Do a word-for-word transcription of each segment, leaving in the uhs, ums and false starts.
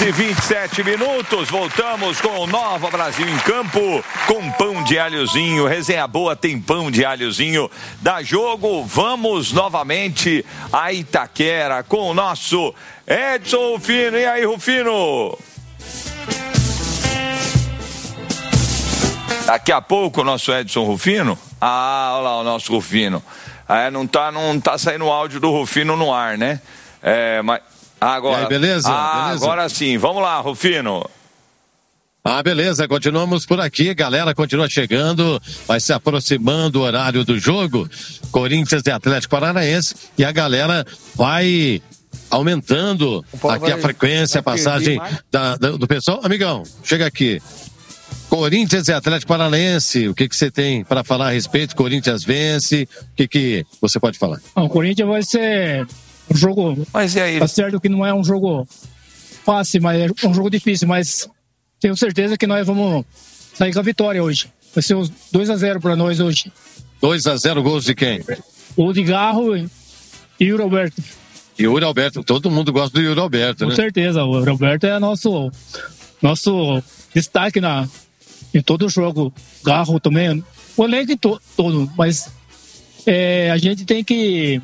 e vinte e sete minutos, voltamos com o Nova Brasil em campo, com pão de alhozinho, resenha boa, tem pão de alhozinho, dá jogo, vamos novamente a Itaquera com o nosso Edson Rufino. E aí, Rufino? Daqui a pouco o nosso Edson Rufino, ah, olha lá o nosso Rufino, é, não tá, não tá saindo o áudio do Rufino no ar, né? É, mas... Agora, aí, beleza? Ah, beleza? Agora sim. Vamos lá, Rufino. Ah, beleza. Continuamos por aqui. Galera continua chegando. Vai se aproximando o horário do jogo. Corinthians e Atlético Paranaense. E a galera vai aumentando aqui vai, a frequência, a passagem da, da, do pessoal. Amigão, chega aqui. Corinthians e Atlético Paranaense. O que que você tem para falar a respeito? Corinthians vence. O que que você pode falar? O Corinthians vai ser... um jogo, mas e aí? Tá certo que não é um jogo fácil, mas é um jogo difícil, mas tenho certeza que nós vamos sair com a vitória hoje. Vai ser os dois a zero para nós hoje. dois a zero, gols de quem? O de Garro e Yuri Alberto. Yuri Alberto, todo mundo gosta do Yuri Alberto, né? Com certeza, o Yuri Alberto é nosso, nosso destaque na, em todo o jogo. Garro também, o elenco to, todo, mas é, a gente tem que...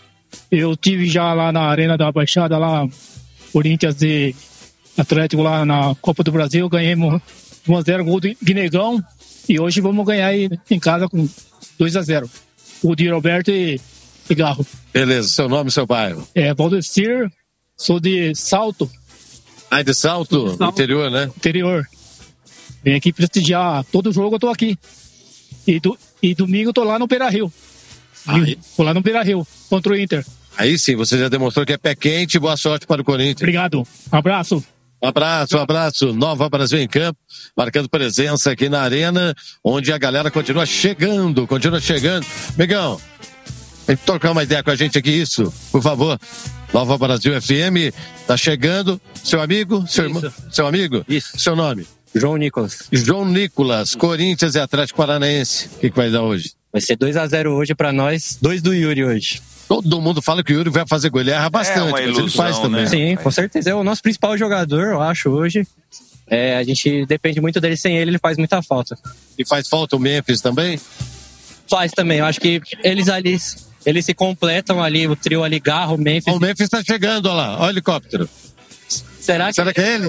Eu tive já lá na Arena da Baixada, lá, Corinthians e Atlético lá na Copa do Brasil, ganhamos um a zero, gol do Guinegão, e hoje vamos ganhar aí em casa com dois a zero. O de Roberto e, e Garro. Beleza, seu nome e seu bairro? É, Valdecir, sou de Salto. Ah, de Salto, de Salto. Interior, né? Interior. Vem aqui prestigiar todo jogo, eu tô aqui. E, do, e domingo eu tô lá no Beira-Rio. Aí. Tô lá no Beira-Rio, contra o Inter. Aí sim, você já demonstrou que é pé quente. Boa sorte para o Corinthians. Obrigado. Um abraço. Um abraço, um abraço. Nova Brasil em campo, marcando presença aqui na Arena, onde a galera continua chegando, continua chegando. Migão, tem que trocar uma ideia com a gente aqui, isso, por favor. Nova Brasil F M, tá chegando. Seu amigo? Seu irmão? Seu amigo? Isso. Seu nome? João Nicolas. João Nicolas, Corinthians e Atlético Paranaense. O que, que vai dar hoje? Vai ser dois a zero hoje pra nós, dois do Yuri hoje. Todo mundo fala que o Yuri vai fazer gol, ele erra bastante, é mas ilusão, ele faz também. Né? Sim, com certeza, é o nosso principal jogador, eu acho, hoje. É, a gente depende muito dele, sem ele, ele faz muita falta. E faz falta o Memphis também? Faz também, eu acho que eles ali, eles se completam ali, o trio ali, Garro, Memphis. O Memphis tá chegando, olha lá, olha o helicóptero. Será que... Será que é ele?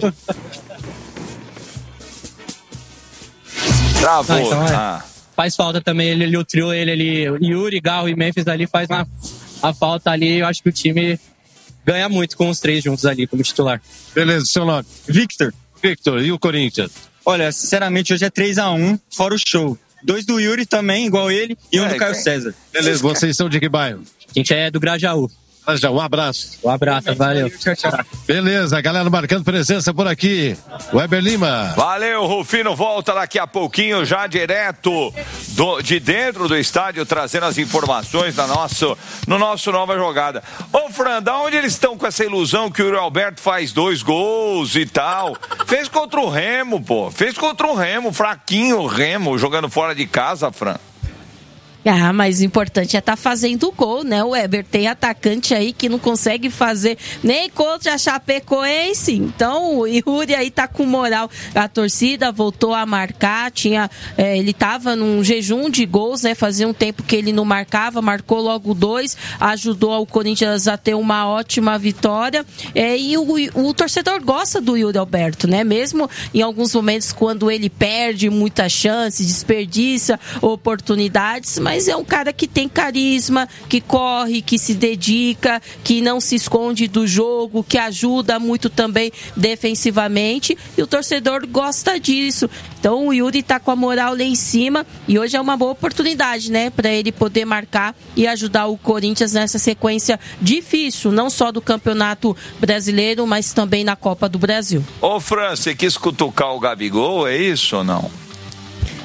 Travou, ah, então é. ah. Faz falta também, ele, ele o trio, ele ali, Yuri, Garro e Memphis ali, faz uma, a falta ali, eu acho que o time ganha muito com os três juntos ali, como titular. Beleza, seu nome? Victor. Victor, e o Corinthians? Olha, sinceramente, hoje é três a um, fora o show. Dois do Yuri também, igual ele, e um é, do Caio quem? César. Beleza, vocês são de que bairro? A gente é do Grajaú. Um abraço. Um abraço, valeu. Tchau, tchau. Beleza, galera marcando presença por aqui. Weber Lima. Valeu, Rufino volta daqui a pouquinho, já direto do, de dentro do estádio, trazendo as informações da nosso, no nosso Nova Jogada. Ô, Fran, da onde eles estão com essa ilusão que o Yuri Alberto faz dois gols e tal? Fez contra o Remo, pô. Fez contra o Remo, fraquinho o Remo, jogando fora de casa, Fran. Ah, mas o importante é estar tá fazendo gol, né? O Weber tem atacante aí que não consegue fazer nem contra a Chapecoense. Então o Yuri aí tá com moral. A torcida voltou a marcar. Tinha, é, ele tava num jejum de gols, né? Fazia um tempo que ele não marcava, marcou logo dois, ajudou o Corinthians a ter uma ótima vitória. É, e o, o torcedor gosta do Yuri Alberto, né? Mesmo em alguns momentos quando ele perde muita chance, desperdiça oportunidades, mas Mas é um cara que tem carisma, que corre, que se dedica, que não se esconde do jogo, que ajuda muito também defensivamente. E o torcedor gosta disso. Então o Yuri tá com a moral lá em cima. E hoje é uma boa oportunidade, né? Para ele poder marcar e ajudar o Corinthians nessa sequência difícil. Não só do Campeonato Brasileiro, mas também na Copa do Brasil. Ô, Fran, você quis cutucar o Gabigol, é isso ou não?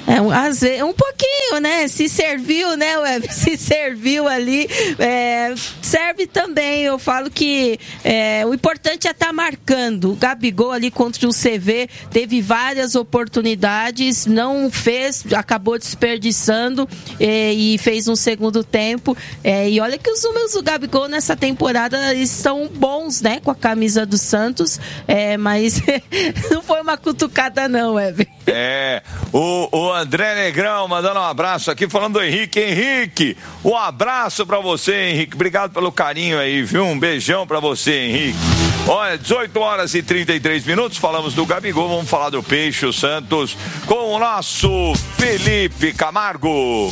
É, às vezes, um pouquinho, né? Se serviu, né, Web? Se serviu ali, é, serve também. Eu falo que é, o importante é estar marcando. O Gabigol ali contra o C V teve várias oportunidades, não fez, acabou desperdiçando é, e fez um segundo tempo. É, e olha que os números do Gabigol nessa temporada estão bons, né? Com a camisa do Santos, é, mas não foi uma cutucada não, Web. É, o, o André Negrão mandando um abraço aqui, falando do Henrique. Henrique, um abraço pra você, Henrique. Obrigado pelo carinho aí, viu? Um beijão pra você, Henrique. Olha, dezoito horas e trinta e três minutos, falamos do Gabigol, vamos falar do Peixe, o Santos, com o nosso Felipe Camargo.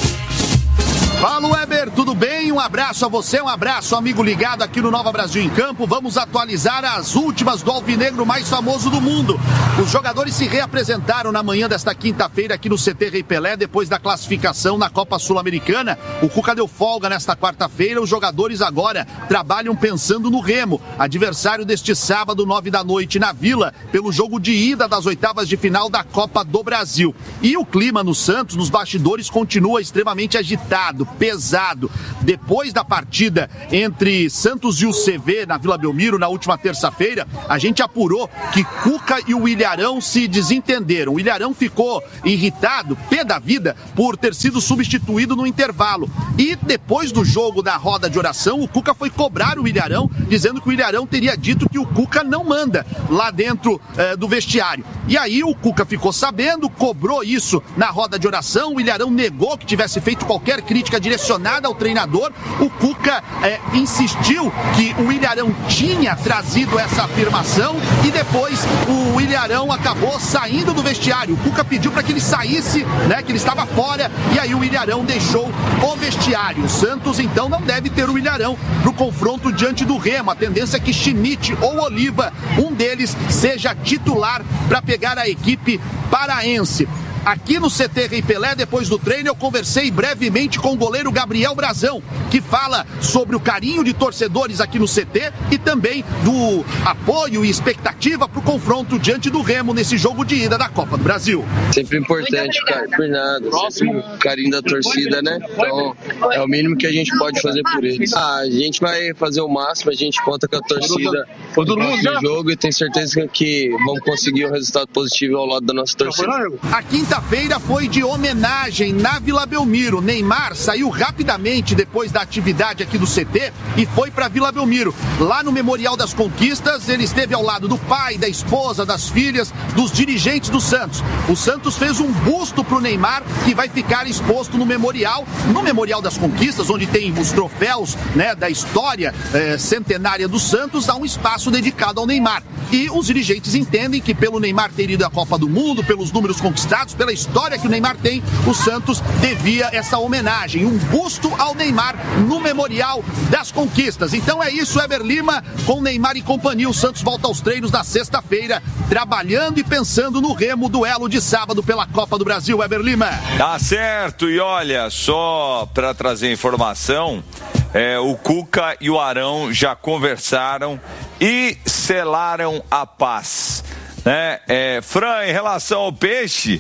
Fala, Weber, tudo bem? Um abraço a você, um abraço, amigo ligado aqui no Nova Brasil em Campo. Vamos atualizar as últimas do alvinegro mais famoso do mundo. Os jogadores se reapresentaram na manhã desta quinta-feira aqui no C T Rei Pelé, depois da classificação na Copa Sul-Americana. O Cuca deu folga nesta quarta-feira. Os jogadores agora trabalham pensando no Remo, adversário deste sábado, nove da noite, na Vila, pelo jogo de ida das oitavas de final da Copa do Brasil. E o clima no Santos, nos bastidores, continua extremamente agitado, pesado. Depois da partida entre Santos e o C V na Vila Belmiro na última terça-feira, a gente apurou que Cuca e o Ilharão se desentenderam. O Ilharão ficou irritado, pé da vida, por ter sido substituído no intervalo. E depois do jogo da roda de oração, o Cuca foi cobrar o Ilharão, dizendo que o Ilharão teria dito que o Cuca não manda lá dentro eh, do vestiário. E aí o Cuca ficou sabendo, cobrou isso na roda de oração. O Ilharão negou que tivesse feito qualquer crítica direcionada ao treinador. O Cuca é, insistiu que o Ilharão tinha trazido essa afirmação e depois o Ilharão acabou saindo do vestiário. O Cuca pediu para que ele saísse, né, que ele estava fora, e aí o Ilharão deixou o vestiário. O Santos então não deve ter o Ilharão para o confronto diante do Remo. A tendência é que Schmidt ou Oliva, um deles, seja titular para pegar a equipe paraense. Aqui no C T Rei Pelé, depois do treino, eu conversei brevemente com o goleiro Gabriel Brazão, que fala sobre o carinho de torcedores aqui no C T e também do apoio e expectativa para o confronto diante do Remo nesse jogo de ida da Copa do Brasil. Sempre importante, cara, por nada, sempre o carinho da torcida, né? Então, é o mínimo que a gente pode fazer por eles. Ah, a gente vai fazer o máximo, a gente conta com a torcida no jogo e tenho certeza que vamos conseguir um resultado positivo ao lado da nossa torcida. A quinta-feira foi de homenagem na Vila Belmiro. Neymar saiu rapidamente depois da atividade aqui do C T e foi para Vila Belmiro. Lá no Memorial das Conquistas, ele esteve ao lado do pai, da esposa, das filhas, dos dirigentes do Santos. O Santos fez um busto pro Neymar que vai ficar exposto no Memorial, no Memorial das Conquistas, onde tem os troféus, né, da história eh, centenária do Santos. Há um espaço dedicado ao Neymar. E os dirigentes entendem que pelo Neymar ter ido à Copa do Mundo, pelos números conquistados, pela história que o Neymar tem, o Santos devia essa homenagem, um busto ao Neymar no Memorial das Conquistas. Então é isso, Eber Lima, com Neymar e companhia. O Santos volta aos treinos na sexta-feira, trabalhando e pensando no Remo, duelo de sábado pela Copa do Brasil. Eber Lima. Tá certo, e olha, só para trazer informação, é, o Cuca e o Arão já conversaram e selaram a paz, né? É, Fran, em relação ao Peixe,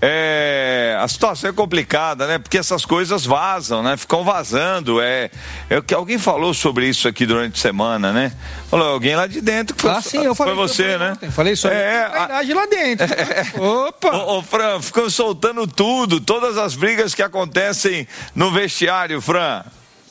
é, a situação é complicada, né? Porque essas coisas vazam, né? Ficam vazando. É, é que alguém falou sobre isso aqui durante a semana, né? Falou alguém lá de dentro que foi, ah, sim, eu falei foi você, né? Ontem. Falei sobre é, a verdade lá dentro. É, Opa! Ô, ô, Fran, ficam soltando tudo, todas as brigas que acontecem no vestiário, Fran.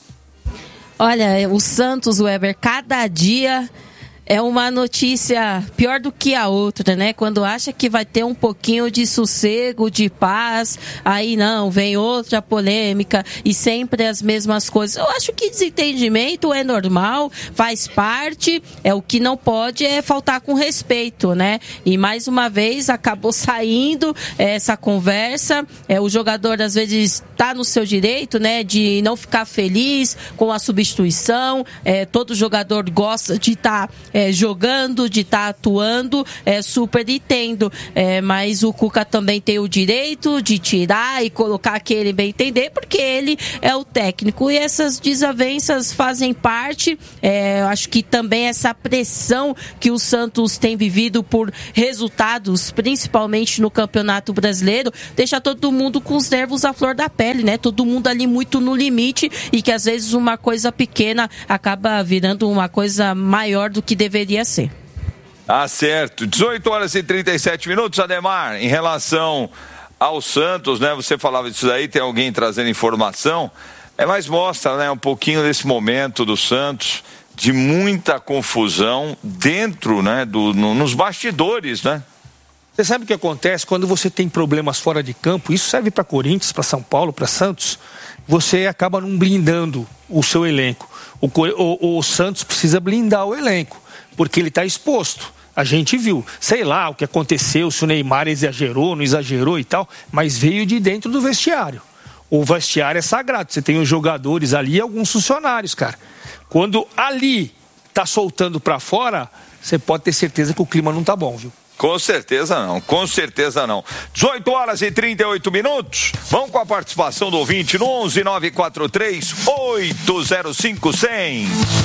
Olha, o Santos, Weber, cada dia é uma notícia pior do que a outra, né? Quando acha que vai ter um pouquinho de sossego, de paz, aí não, vem outra polêmica e sempre as mesmas coisas. Eu acho que desentendimento é normal, faz parte, é o que não pode é faltar com respeito, né? E mais uma vez acabou saindo essa conversa, é, o jogador às vezes está no seu direito, né, de não ficar feliz com a substituição, é, todo jogador gosta de estar tá, é, jogando, de estar tá atuando, é, super entendo. É, mas o Cuca também tem o direito de tirar e colocar quem ele bem entender, porque ele é o técnico. E essas desavenças fazem parte. É, eu acho que também essa pressão que o Santos tem vivido por resultados, principalmente no Campeonato Brasileiro, deixa todo mundo com os nervos à flor da pele, né? Todo mundo ali muito no limite e que às vezes uma coisa pequena acaba virando uma coisa maior do que deveria ser. Ah, certo. dezoito horas e trinta e sete minutos, Ademar, em relação ao Santos, né? Você falava disso daí, tem alguém trazendo informação, é, mas mostra, né, um pouquinho desse momento do Santos, de muita confusão dentro, né, do, no, nos bastidores, né? Você sabe o que acontece quando você tem problemas fora de campo? Isso serve para Corinthians, para São Paulo, para Santos. Você acaba não blindando o seu elenco. O, o, o Santos precisa blindar o elenco, porque ele está exposto. A gente viu, sei lá o que aconteceu, se o Neymar exagerou, não exagerou e tal, mas veio de dentro do vestiário. O vestiário é sagrado, você tem os jogadores ali e alguns funcionários, cara. Quando ali tá soltando para fora, você pode ter certeza que o clima não tá bom, viu? Com certeza não, com certeza não. dezoito horas e trinta e oito minutos. Vamos com a participação do ouvinte no onze nove quatro três oito zero cinco cem.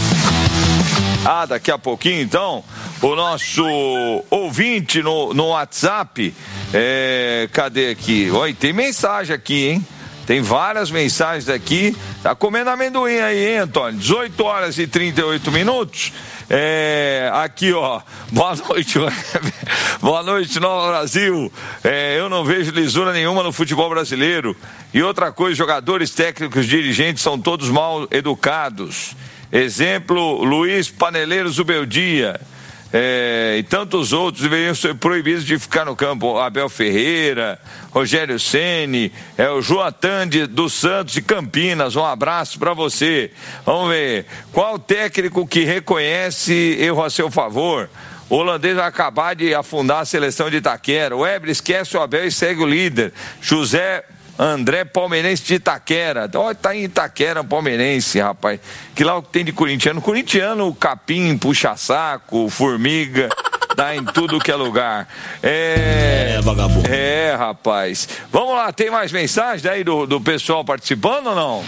Ah, daqui a pouquinho então, o nosso ouvinte no, no WhatsApp, é, cadê aqui? Oi, tem mensagem aqui, hein? Tem várias mensagens aqui. Tá comendo amendoim aí, hein, Antônio? dezoito horas e trinta e oito minutos. É, aqui, ó. Boa noite. Boa noite, Nova Brasil. É, eu não vejo lisura nenhuma no futebol brasileiro. E outra coisa, jogadores, técnicos, dirigentes são todos mal educados. Exemplo, Luiz Paneleiro Zubeldia. É, e tantos outros deveriam ser proibidos de ficar no campo. Abel Ferreira, Rogério Ceni, é o Joatan de, dos Santos de Campinas. Um abraço para você. Vamos ver, qual técnico que reconhece erro a seu favor? O holandês vai acabar de afundar a seleção de Itaquera. O Eber esquece o Abel e segue o líder. José André, palmeirense de Itaquera. Olha, tá em Itaquera, palmeirense, rapaz. Que lá o que tem de corintiano? Corintiano, capim, puxa-saco, formiga, dá em tudo que é lugar. É, é vagabundo. É, rapaz. Vamos lá, tem mais mensagem aí do, do pessoal participando ou não?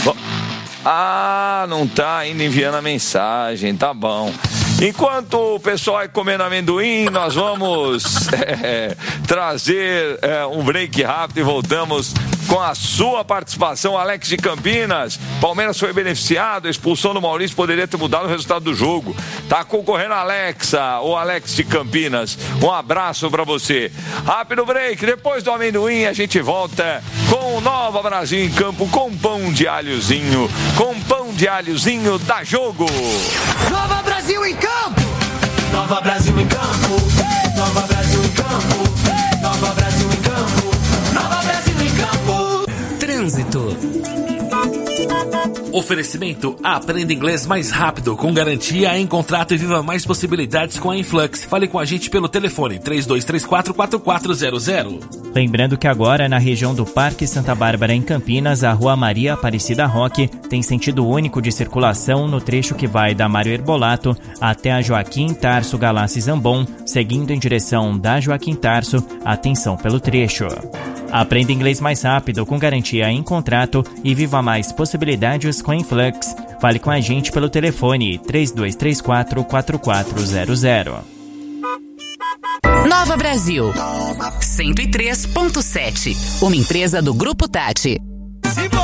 Ah, não tá ainda enviando a mensagem, tá bom. Enquanto o pessoal vai comendo amendoim, nós vamos é, trazer é, um break rápido e voltamos com a sua participação. Alex de Campinas, Palmeiras foi beneficiado, a expulsão do Maurício poderia ter mudado o resultado do jogo. Tá concorrendo a Alexa, ou Alex de Campinas. Um abraço pra você. Rápido break, depois do amendoim a gente volta com o Nova Brasil em campo, com pão de alhozinho, com pão de alhozinho da Jogo. Nova Brasil em campo! Nova Brasil em campo! Nova Brasil em campo! Nova Brasil em campo! Nova Brasil em campo! Trânsito. Oferecimento: aprenda inglês mais rápido, com garantia em contrato e viva mais possibilidades com a Influx. Fale com a gente pelo telefone três dois três quatro, quatro quatro zero zero. Lembrando que agora, na região do Parque Santa Bárbara, em Campinas, a Rua Maria Aparecida Roque tem sentido único de circulação no trecho que vai da Mário Herbolato até a Joaquim Tarso Galassi Zambon, seguindo em direção da Joaquim Tarso. Atenção pelo trecho. Aprenda inglês mais rápido, com garantia em contrato e viva mais possibilidades com a Influx. Fale com a gente pelo telefone três dois três quatro, quatro quatro zero zero. Nova Brasil, cento e três ponto sete, uma empresa do Grupo Tati.